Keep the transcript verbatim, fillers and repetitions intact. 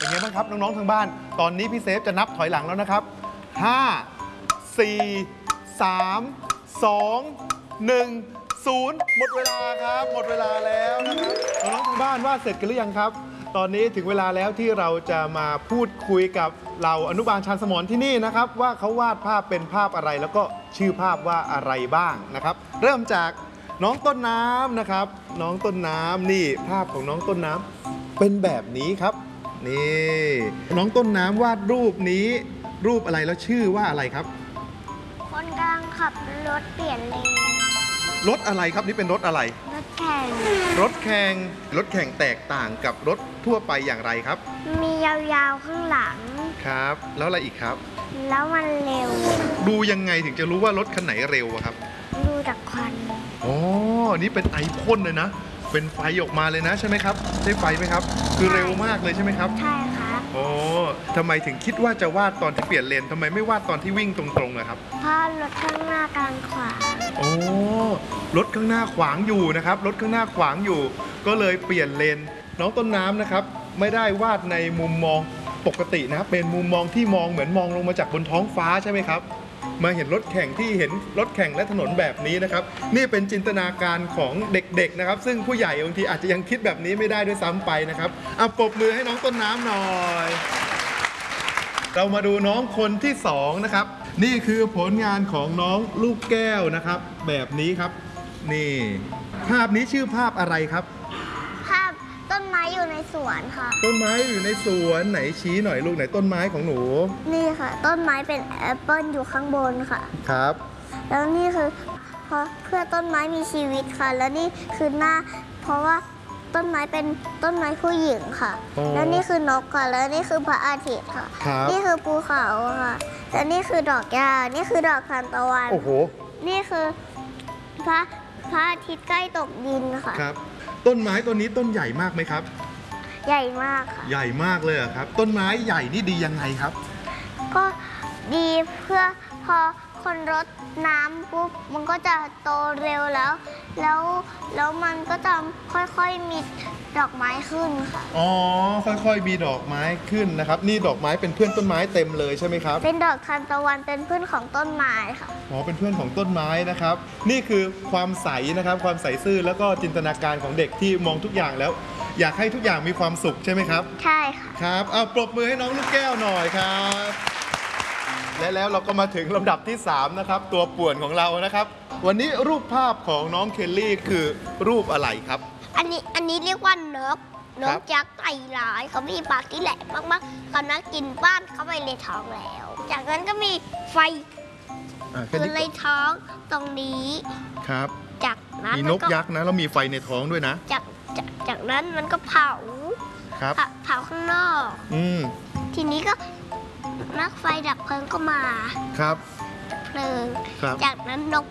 เป็นไงบ้างครับน้องๆทางบ้านตอนนี้พี่เซฟจะนับถอยหลังแล้วนะครับห้า สี่ สาม สอง หนึ่ง ศูนย์หมดเวลาครับหมดเวลาแล้วนะครับน้องๆทางบ้านวาดเสร็จกันหรือยังครับตอนนี้ถึงเวลาแล้วที่เราจะมาพูดคุยกับเราอนุบาลชานสมรที่นี่นะครับว่าเขาวาดภาพเป็นภาพอะไรแล้วก็ชื่อภาพว่าอะไรบ้างนะครับเริ่มจากน้องต้นน้ำนะครับน้องต้นน้ำนี่ภาพของน้องต้นน้ำเป็นแบบนี้ครับนี่น้องต้นน้ำวาดรูปนี้รูปอะไรแล้วชื่อว่าอะไรครับคนกำลังขับรถเปลี่ยนเลนรถอะไรครับนี่เป็นรถอะไรรถแข่งรถแข่งรถแข่งแตกต่างกับรถทั่วไปอย่างไรครับมียาวๆข้างหลังครับแล้วอะไรอีกครับแล้วมันเร็วดูยังไงถึงจะรู้ว่ารถคันไหนเร็วครับดูจากควันอ๋อนี่เป็นไอพ่นเลยนะเป็นไฟออกมาเลยนะใช่ไหมครับใช่ไฟไหมครับคือเร็วมากเลยใช่ไหมครับใช่ครับโอ้ทำไมถึงคิดว่าจะวาดตอนที่เปลี่ยนเลนทำไมไม่วาดตอนที่วิ่งตรงๆอะครับเพราะรถข้างหน้ากลางขวางโอ้รถข้างหน้าขวางอยู่นะครับรถข้างหน้าขวางอยู่ก็เลยเปลี่ยนเลนน้องต้นน้ำนะครับไม่ได้วาดในมุมมองปกตินะเป็นมุมมองที่มองเหมือนมองลงมาจากบนท้องฟ้าใช่ไหมครับมาเห็นรถแข่งที่เห็นรถแข่งและถนนแบบนี้นะครับนี่เป็นจินตนาการของเด็กๆนะครับซึ่งผู้ใหญ่บางทีอาจจะยังคิดแบบนี้ไม่ได้ด้วยซ้ำไปนะครับเอาปรบมือให้น้องต้นน้ำหน่อยเรามาดูน้องคนที่สองนะครับนี่คือผลงานของน้องลูกแก้วนะครับแบบนี้ครับนี่ภาพนี้ชื่อภาพอะไรครับภาพต้นไม้อยู่ในสวนค่ะต้นไม้อยู่ในสวนไหนชี้หน่อยลูกไหนต้นไม้ของหนูนี่ค่ะต้นไม้เป็นแอปเปิลอยู่ข้างบนค่ะครับแล้วนี่คือเพราะเพื่อต้นไม้มีชีวิตค่ะแล้วนี่คือหน้าเพราะว่าต้นไม้เป็นต้นไม้ผู้หญิงค่ะแล้วนี่คือนกค่ะแล้วนี่คือพระอาทิตย์ค่ะนี่คือภูเขาค่ะแล้วนี่คือดอกหญ้านี่คือดอกทานตะวันโอ้โหนี่คือพระพระอาทิตย์ใกล้ตกดินค่ะครับต้นไม้ต้นนี้ต้นใหญ่มากไหมครับใหญ่มากค่ะใหญ่มากเลยครับต้นไม้ใหญ่นี่ดียังไงครับก็ดีเพื่อพอคนรดน้ำปุ๊บมันก็จะโตเร็วแล้วแล้วแล้วมันก็จะค่อยๆมีดอกไม้ขึ้นค่ะอ๋อค่อยๆมีดอกไม้ขึ้นนะครับนี่ดอกไม้เป็นเพื่อนต้นไม้เต็มเลยใช่ไหมครับเป็นดอกทานตะวันเป็นเพื่อนของต้นไม้ค่ะอ๋อเป็นเพื่อนของต้นไม้นะครับนี่คือความใสนะครับความใสซื่อแล้วก็จินตนาการของเด็กที่มองทุกอย่างแล้วอยากให้ทุกอย่างมีความสุขใช่ไหมครับใช่ค่ะครับเอาปรบมือให้น้องลูกแก้วหน่อยครับและแล้วเราก็มาถึงลำดับที่สามนะครับตัวป่วนของเรานะครับวันนี้รูปภาพของน้องเคลลี่คือรูปอะไรครับอันนี้อันนี้เรียกว่านกนกยักษ์ไตหลายเขามีปากที่แหลมมากๆเขานักกินบ้านเข้าไปในท้องแล้วจากนั้นก็มีไฟคือในท้องตรงนี้ครับจากนั้นมีนกยักษ์นะแล้วมีไฟในท้องด้วยนะจากจากจากนั้นมันก็เผาครับเผาข้างนอกอืมทีนี้ก็นักไฟดับเพลิงก็มาครับเพลิงครับจากนั้นนก